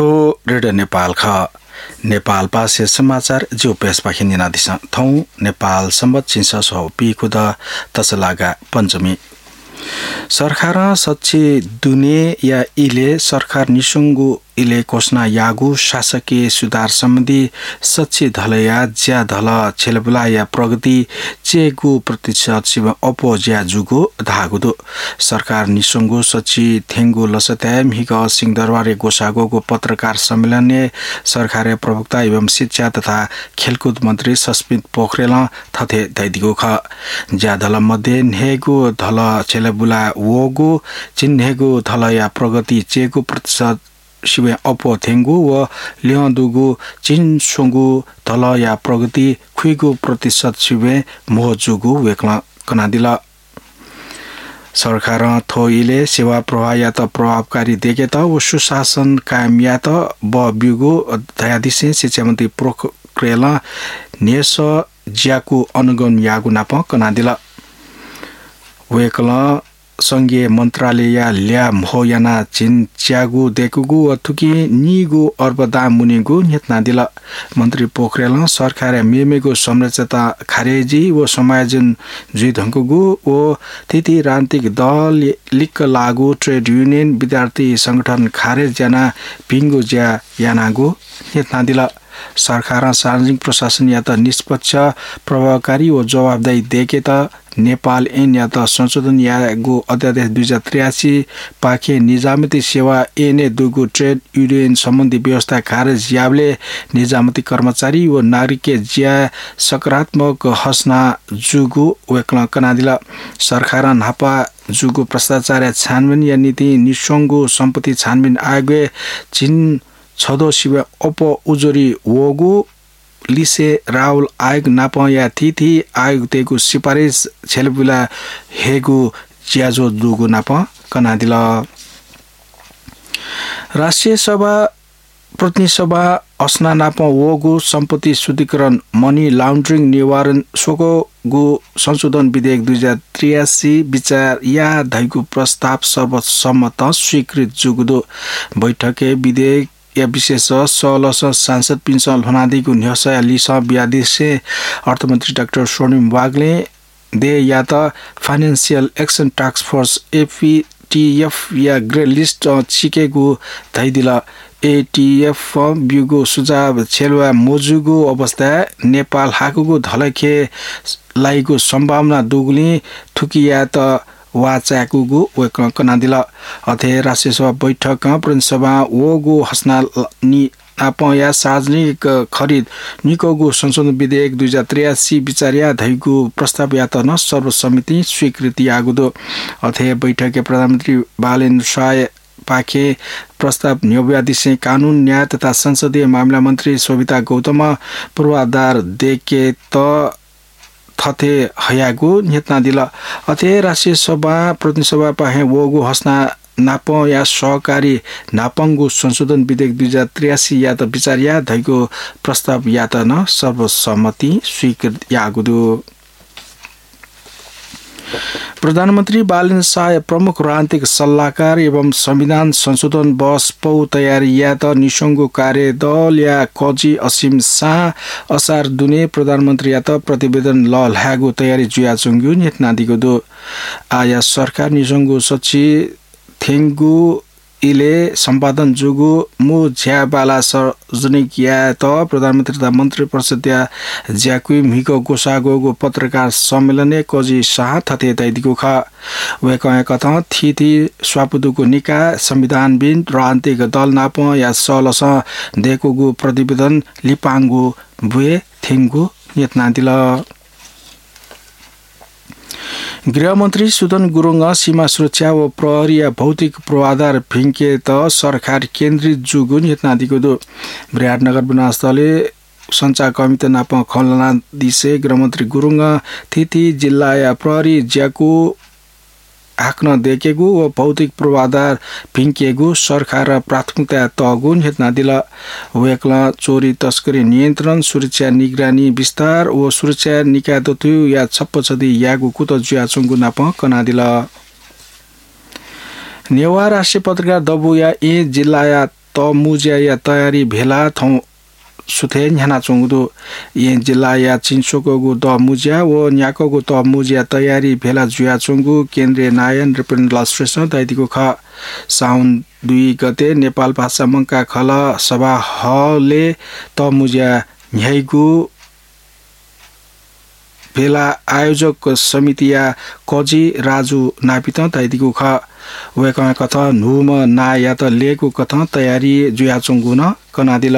ठो रेडियो नेपाल ख नेपाल पासे समाचार जो पेश पाखिन दिनादिस थौ नेपाल सम्बत चिन्स सौ पिखुद तसलागा पञ्चमी सरकार सच्ची दुने या इले सरकार निसुङ्गु इले कोस्ना यागु शासकीय सुधार सम्बन्धी सच्ची धलया ज्या धल छेलबुला या प्रगति चेगु प्रतिशत शिव अपो ज्या जुगु धागुदु सरकार निसुङ्गु सच्ची थेंगु लसत्या मिग सिंह दरबारे गोसागोको पत्रकार सम्मेलन सरकार प्रवक्ता एवं शिक्षा तथा खेलकुद मन्त्री सस्मित पोखरेल थथे दैदिगु ख ज्या धल मध्ये नेगु धल छेलबुला वोगु चिन्हेगु धल या प्रगति चेगु प्रतिशत शिवे अपो थेंगु व लियदुगु चिनसुंगु धल या प्रगति खुइगु प्रतिशत शिवे मोजुगु वेक्ला कनादिल सरकार थोइले सेवा प्रवाह या त प्रभावकारी देखे त व सुशासन कायम या त ब बिगु दयादिसे शिक्षा मन्त्री पोखरेल नेस ज्याकु अनुगम यागु नाप कनादिल वेक्ला संघीय मन्त्रालय या ल्या मोयाना चिन च्यागु देखुगु अथुकी निगु अर्बदा मुनिगु नेतना दिल मन्त्री पोखरेल सरकार मेमेगु संरचना खारेजी व समायोजन जुइधंकुगु व तिति रान्तिक दल लिक लागु ट्रेड युनियन विद्यार्थी संगठन खारेज जना पिंगु ज्या यानागु नेतना दिल सरकार सार्वजनिक प्रशासन या त निष्पक्ष प्रभावकारी व जवाबदायी देखे त नेपाल ऐन या त संशोधन यागु अध्यादेश 2083 पाखे निजामती सेवा ऐन दुगु ट्रेड युनियन सम्बन्धी व्यवस्था खारेज याबले निजामती कर्मचारी व नागरिक ज्या सकारात्मक हस्ना जुगु वेक्ल कनादिल सरकार नापा जुगु भ्रष्टाचार छानबिन या नीति निसंगु सम्पत्ति छानबिन आयोग चिन छदो शिव अपो उजोरी वोगु लिसे राहुल आयोग नाप या थिथि आयोग तेगु सिफारिस छेलबुला हेगु ज्याजो दुगु नाप कनादिल राष्ट्रिय सभा प्रतिनिधि सभा अस्ना नाप वोगु सम्पत्ति शुद्धिकरण मनी लाउन्ड्रिङ निवारण सोगु संशोधन विधेयक 2083 विचार या धैगु प्रस्ताव सर्वसम्मत स्वीकृत जुगुदो बैठके विधेयक या विशेष सलस सांसद पिन्सल हनादिको न्यसया लिस ब्यादिसे अर्थमन्त्री डाक्टर स्वर्णिम वाग्ले दे या त financial action task force FTF या ग्रे लिस्ट चिकेगु धैदिल एटीएफ बिगु सुझाव छेलवा मोजुगु अवस्था नेपाल हाकुगु धलखे लाइगु सम्भावना दुगुली थुकिया त वाचाकुगु वेक्ल कनादिल अथे राष्ट्रिय सभा बैठक प्रतिनिधि सभा वोगु हस्ना नि या सार्वजनिक खरिद निकोगु संशोधन विधेयक 2083 विचारिया धैगु प्रस्ताव यातन सर्वसम्मति स्वीकृति आगुदो अथे बैठके प्रधानमन्त्री बालेन्द्र शाह पाखे प्रस्ताव न्यव्यादिसे कानून न्याय तथा संसदीय मामला मन्त्री शोभिता गौतम पूर्वाधार देखे त थथे हयागु नेतना दिल अथे राष्ट्रिय सभा प्रतिनिधि सभा पाहे वोगु हस्ना नाप या सहकारी नापंगु संशोधन विधेयक 2083 या त विचारिया धैगु प्रस्ताव या त न सर्वसम्मति स्वीकृत यागुदु प्रधानमन्त्री बालेन्द्र शाह प्रमुख राजनीतिक सल्लाहकार एवं संविधान संशोधन बस पौ तयारी या त निसंगु कार्य दल या कजी असीम शाह असार दुने प्रधानमन्त्री या त प्रतिवेदन लहागु तयारी जुया चुङ्गु नेतनादिगु दो आया सरकार निसंगु सच्ची थेंगु इले सम्पादन जुगु मु झ्याबाला सार्वजनिक या त प्रधानमन्त्री तथा मन्त्री परिषद या ज्याकुइ मिको गोसागोगु पत्रकार सम्मेलन कजी शाह थथे दैदिगु ख वेकय कथ थिथि स्वापुदुको निका संविधानबिन राजनीतिक दल नाप या सलस देकोगु प्रतिवेदन लिपाङ्गु बुए थेंगु नेतनादिल गृहमन्त्री सुदन गुरुङ सीमा सुरक्षा व प्रहरी या भौतिक पूर्वाधार फिङ्के त सरकार केन्द्रित जुगु नेतनादिको दो विराटनगर विनाशले सञ्चार कमिटी नाप खलना दिसे गृहमन्त्री गुरुङ थिथि जिल्ला या प्रहरी ज्याकु हाक्न देखेगु व भौतिक पूर्वाधार फिङ्केगु सरकार प्राथमिकता तगु नेतनादिल वेक्ला चोरी तस्करी नियन्त्रण सुरक्षा निगरानी विस्तार व सुरक्षा निकायदतु या छप्पछदी यागु कुत जुयाचुङ्गु नाप कनादिल नेवा राष्ट्रिय पत्रकार दबु या ए जिल्ला या मुजिया या तयारी भेला थौ सुथे न्याना चोंगदो ये जिल्ला या चिन्सोको द मुजिया व न्याको द मुजिया तयारी भेला जुया चोंगु केन्द्रीय नायन रिप्रेजेन्टेसन दैदिको ख साउन 2 गते नेपाल भाषा मङ्का खल सभा हले त मुजिया न्याइगु भेला आयोजक समितिया कजी राजु नापित दैदिको ख वेका कथ नुम ना या त लेको कथ तयारी जुया चोंगु न कनादिल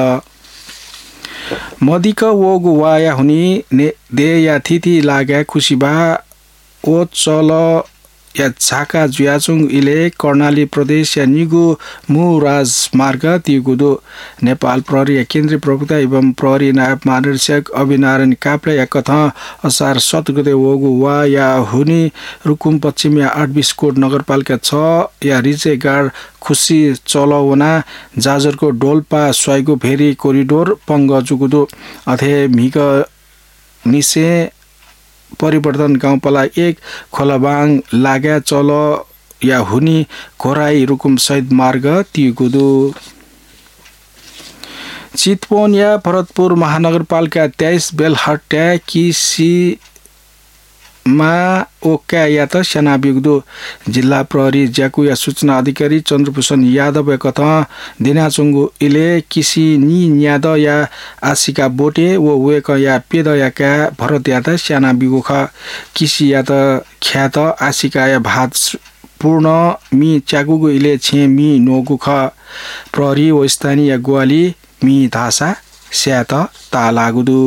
मदिक वोगु वाया हुनी ने दे या थिति लाग्या खुशीबा ओ चल या झाका जुयाचुङ इले कर्णाली प्रदेश या निगु मु राजमार्ग तिगुदो नेपाल प्रहरी केन्द्रीय प्रवक्ता एवं प्रहरी नायब महानिरीक्षक अभिनारायण काप्ले या कथा असार 7 गते वोगु वा या हुनी रुकुम पश्चिम या 820 कोट नगरपालिका 6 या रिजे गाड खुशी चलवना जाजरको डोल्पा स्वाइगो भेरी कोरिडोर पंग जुगुदो अथे मिग निसे परिवर्तन गाउँपाला 1 खोलाबाङ लाग्या चल या हुनी घोराई रुकुम सहित मार्ग तिगुदो चितवन या भरतपुर महानगरपालिका 23 बेलहट्या किसी मा ओक्या या त सेना बिग्दो जिल्ला प्रहरी ज्याकु या सूचना अधिकारी चन्द्रभूषण यादव कथा दिनाचुङ्गु इले किसी नि यादव या आशिका बोटे व वेक या पेद या का भरत या त सेना बिगु ख किसी या त ख्यात आशिका या भात पूर्ण मि च्याकुगु इले छे मि नोगु ख प्रहरी व स्थानीय या ग्वाली मि धासा स्यात तालागुदु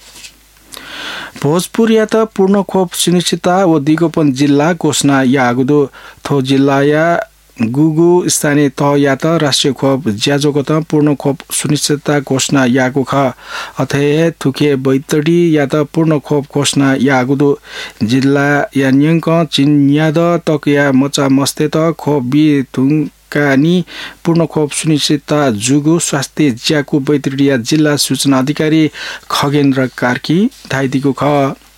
भोजपुर या त पूर्ण खोप सुनिश्चितता व दिगोपन जिल्ला घोषणा यागुदो थो जिल्ला या गुगु स्थानीय तह या त राष्ट्रिय खोप ज्याजोको त पूर्ण खोप सुनिश्चितता घोषणा यागु ख अथे थुके बैतडी या त पूर्ण खोप घोषणा यागुदो जिल्ला या न्यंक चिन्याद तकया मचा मस्ते त खोप बि थुङ कानी पूर्ण खोप सुनिश्चितता जुगु स्वास्थ्य ज्याकु बैतडिया जिल्ला सूचना अधिकारी खगेन्द्र कार्की धाइदिको ख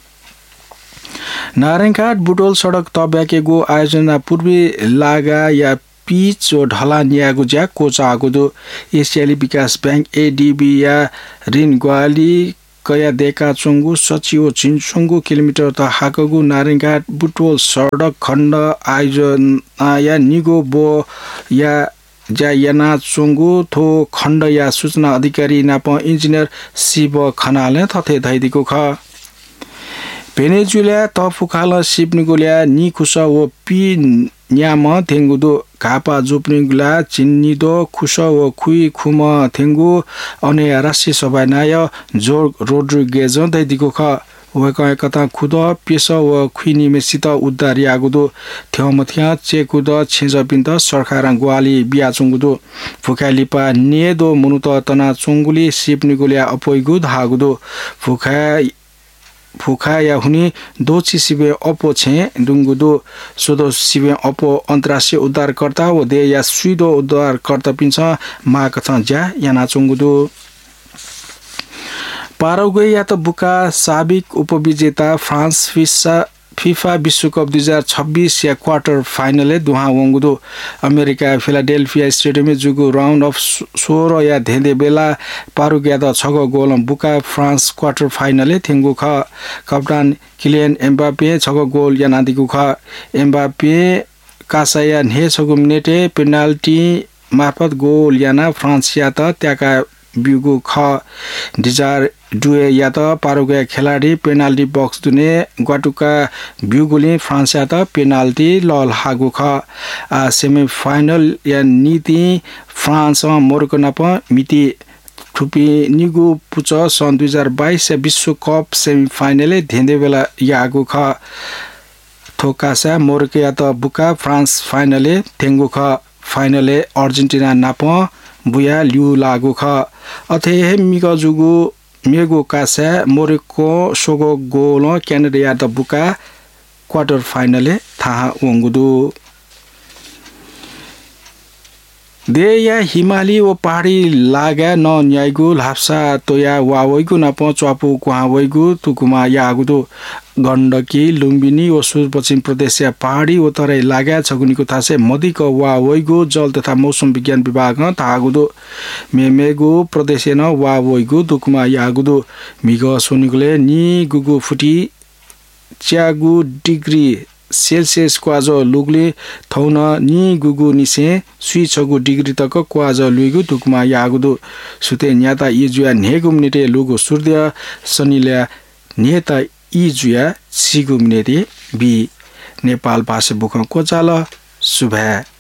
नारायणघाट बुटोल सडक तब्याकेगु आयोजना पूर्वी लागा या पिच ओ ढलान यागु ज्या कोचागुदो एसियाली विकास बैंक एडीबी या ऋण ग्वाली कया देका चुङ्गु सचिव चिन्सुङ्गु किलोमिटर त हाकगु नारायणघाट बुटोल सडक खण्ड आयोजना या निगो बो या ज्या याना चुङ्गु थो खण्ड या सूचना अधिकारी नाप इन्जिनियर शिव खनालले थथे धाइदिको ख भेनेजुला त फुखाल सिप्निगुल्या नि खुस व पि न्याम थेंगुदो घापा जोप्निगुला चिन्निदो खुस व खुइ खुम थेंगु अने राष्ट्रिय सभा नाय जोर्ग रोड्रिगेज दैदिको ख वेका कथा खुद पेश व खुइनी मेसित उद्धार यागुदो थ्यमथ्या चेकुद छेजपिन्त सरकार ग्वाली बियाचुङगुदो फुखालिपा नेदो मुनुत तना चुङगुली सिप्निगुल्या अपोइगु धागुदो फुखा या हुनी दोची सिबे अपो छे डुङ्गुदो सोदो सिबे अपो अन्तर्राष्ट्रिय उद्धारकर्ता व दे या सुइदो उद्धारकर्ता पिन्छ मा कथा ज्या याना चुङ्गुदो पाराग्वे या त बुका साबिक उपविजेता फ्रान्स फिफा विश्वकप 2026 या क्वार्टर फाइनल दुहा वंगुदो America Philadelphia stadium जुगु round of 16 या धेदे बेला पारुग्या त 6 गोल बुका फ्रान्स क्वार्टर फाइनल थेंगु ख कप्तान किलियन एम्बापे 6 गोल या नादिगु ख एम्बापे कासाया ने 6 मिनेटे पेनाल्टी मार्फत गोल याना फ्रान्स या त त्याका बिगु ख डिजार डुए या त पारुग्या खेलाडी पेनाल्टी बक्स दुने ग्वाटुका बिगुले फ्रान्स या त पेनाल्टी लल हागु ख सेमी फाइनल या नीति फ्रान्स मोरक्को नप मिति थुपी निगु पुच सन् 2022 विश्व कप सेमी फाइनल धेन्दे बेला यागु ख थोकासा मोरक्को या त बुका फ्रान्स फाइनल थेंगु ख फाइनल अर्जेन्टिना नाप बुया लिउ लागु ख अथे मिग जुगु मेगो कासा मोरक्को सोगो गोल क्यानाडा या त बुका क्वार्टर फाइनल थाहा वंगुदु दे या हिमाली व पहाडी लागा न न्यायगु लाप्सा तोया वावैगु न पचवापु कुहावैगु तुकुमा यागुदु गण्डकी लुम्बिनी व सुदूरपश्चिम प्रदेश या पहाडी व तराई लाग्या छगुनीको थासे मदिक वा वैगो जल तथा मौसम विज्ञान विभाग तागुदो मेमेगो प्रदेश न वा वैगो दुकुमा यागुदो मिग सोनिगले नि गुगु फुटी च्यागु डिग्री सेल्सियस क्वाज लुगले थौन नि गुगु निसे सुई छगु डिग्री तक क्वाज लुगु दुकुमा यागुदो सुते न्याता इजुया नेगुमनेटे लुगु सूर्य शनिल्या नेता इजुया सिगुमनेटे बि नेपाल भाषा बुक कोचाल सुभा